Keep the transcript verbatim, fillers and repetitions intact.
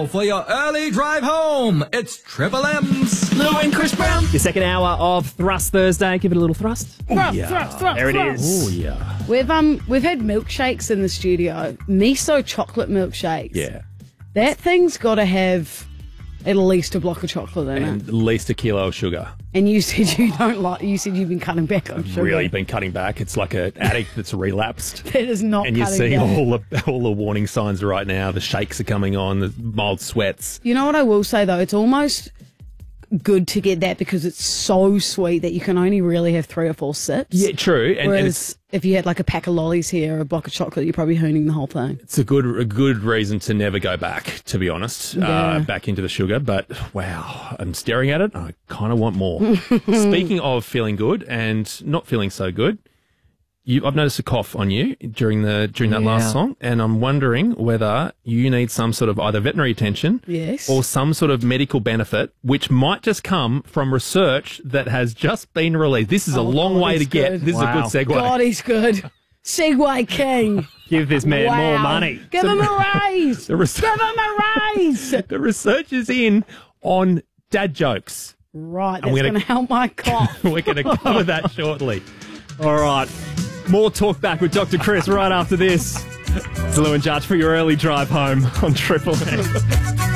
for your early drive home. It's Triple M's Lou and Chris Brown. Your second hour of Thrust Thursday. Give it a little thrust. Thrust, yeah. thrust, thrust, There it thrust. is. Oh, yeah. We've um we've had milkshakes in the studio. Miso chocolate milkshakes. Yeah. That thing's got to have at least a block of chocolate in And it. at least a kilo of sugar. And you said you don't like. You said you've been cutting back on sugar. Really been cutting back. It's like an addict that's relapsed. That is not. And you're cutting seeing back. all the all the warning signs right now. The shakes are coming on. The mild sweats. You know what I will say though? It's almost good to get that because it's so sweet that you can only really have three or four sips. Yeah, true. And, and Whereas it's if you had like a pack of lollies here or a block of chocolate, you're probably hooning the whole thing. it's a good a good reason to never go back. To be honest, Yeah. uh, back into the sugar. But wow, I'm staring at it. I kind of want more. Speaking of feeling good and not feeling so good. You, I've noticed a cough on you during the during that Yeah. last song, and I'm wondering whether you need some sort of either veterinary attention Yes. or some sort of medical benefit, which might just come from research that has just been released. This is a Oh, long God, way to he's get. good. This Wow. is a good segue. God, he's good. Segway King. Give this man more Wow. money. Give him a raise. The, res- Give him a raise. the research is in on dad jokes. Right, I'm that's gonna- going to help my cough. We're going to cover that shortly. All right. More talk back with Doctor Chris right after this. It's Lou and Judge for your early drive home on Triple M.